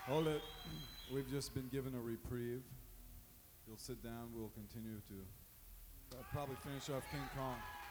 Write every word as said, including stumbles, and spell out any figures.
Hold it. We've just been given a reprieve. You'll sit down. We'll continue to uh, probably finish off King Kong.